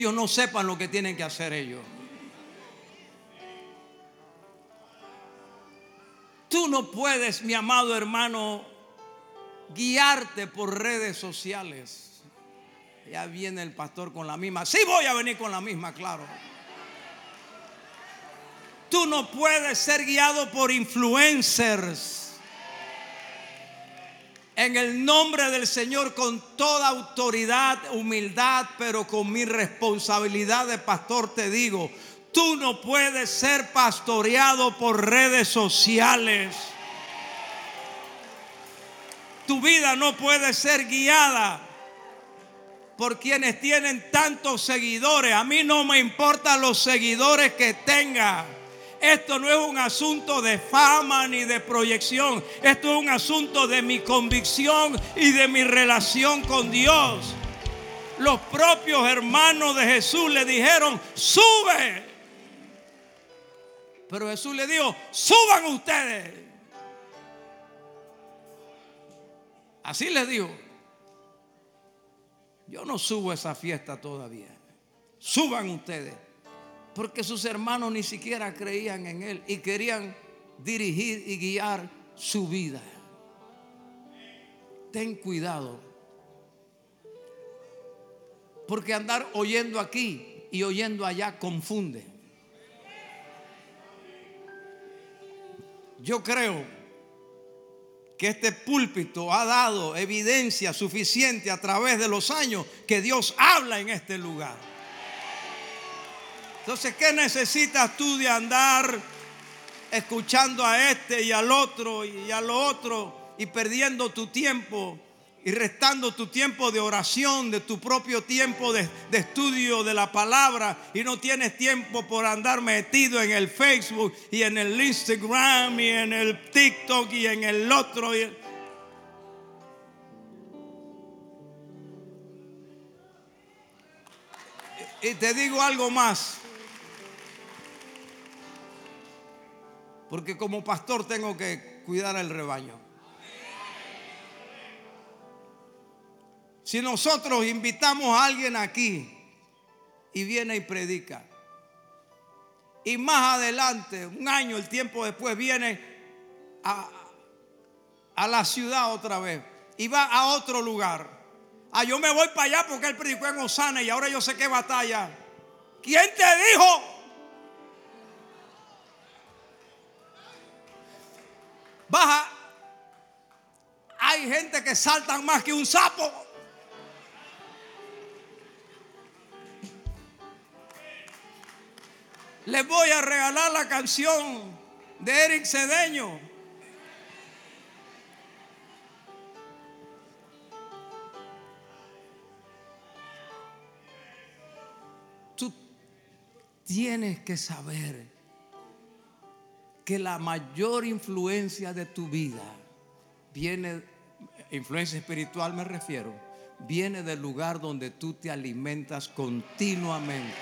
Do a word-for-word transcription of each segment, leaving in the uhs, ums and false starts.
no sepan lo que tienen que hacer ellos. Tú no puedes, mi amado hermano, guiarte por redes sociales. Ya viene el pastor con la misma. Sí, voy a venir con la misma, claro. Tú no puedes ser guiado por influencers. En el nombre del Señor, con toda autoridad, humildad, pero con mi responsabilidad de pastor, te digo: tú no puedes ser pastoreado por redes sociales. Tu vida no puede ser guiada por quienes tienen tantos seguidores. A mí no me importan los seguidores que tenga. Esto no es un asunto de fama ni de proyección. Esto es un asunto de mi convicción y de mi relación con Dios. Los propios hermanos de Jesús le dijeron: sube. Pero Jesús le dijo: suban ustedes. Así les dijo: yo no subo a esa fiesta todavía. Suban ustedes. Porque sus hermanos ni siquiera creían en él y querían dirigir y guiar su vida. Ten cuidado. Porque andar oyendo aquí y oyendo allá confunde. Yo creo que este púlpito ha dado evidencia suficiente a través de los años que Dios habla en este lugar. Entonces, ¿qué necesitas tú de andar escuchando a este y al otro y a lo otro y perdiendo tu tiempo y restando tu tiempo de oración, de tu propio tiempo de, de estudio de la palabra, y no tienes tiempo por andar metido en el Facebook y en el Instagram y en el TikTok y en el otro? Y, y te digo algo más, porque como pastor tengo que cuidar el rebaño. Si nosotros invitamos a alguien aquí y viene y predica, y más adelante, un año, el tiempo después, viene a, a la ciudad otra vez y va a otro lugar: ah, yo me voy para allá porque él predicó en Osana y ahora yo sé qué batalla. ¿Quién te dijo? Baja. Hay gente que saltan más que un sapo. Les voy a regalar la canción de Eric Cedeño. Tú tienes que saber que la mayor influencia de tu vida viene, influencia espiritual me refiero, viene del lugar donde tú te alimentas continuamente.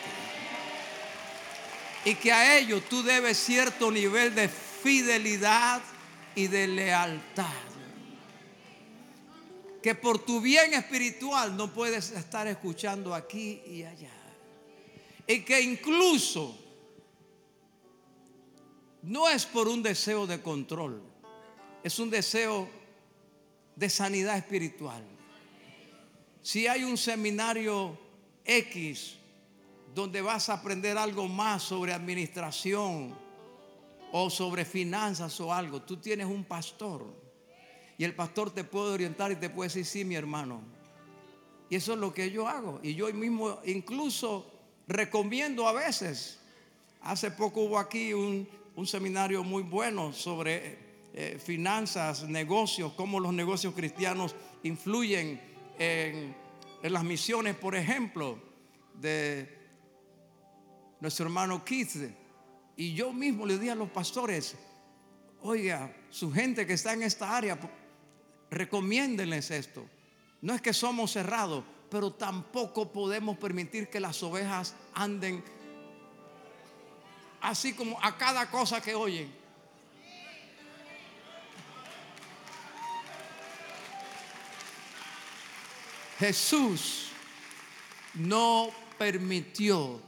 Y que a ello tú debes cierto nivel de fidelidad y de lealtad. Que por tu bien espiritual no puedes estar escuchando aquí y allá. Y que incluso no es por un deseo de control, es un deseo de sanidad espiritual. Si hay un seminario X donde vas a aprender algo más sobre administración o sobre finanzas o algo, tú tienes un pastor y el pastor te puede orientar y te puede decir: sí, mi hermano. Y eso es lo que yo hago. Y yo mismo incluso recomiendo a veces. Hace poco hubo aquí un, un seminario muy bueno sobre eh, finanzas, negocios, cómo los negocios cristianos influyen en, en las misiones, por ejemplo, de nuestro hermano Keith. Y yo mismo le dije a los pastores: oiga, su gente que está en esta área, recomiéndenles esto. No es que somos cerrados, pero tampoco podemos permitir que las ovejas anden así como a cada cosa que oyen. Jesús no permitió